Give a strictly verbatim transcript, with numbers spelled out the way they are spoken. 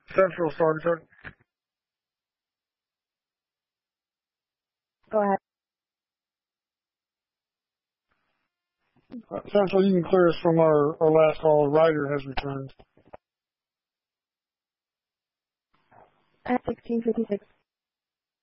Central, Sergeant. Go ahead. Uh, Central, you can clear us from our, our last call. Ryder has returned. At sixteen fifty-six.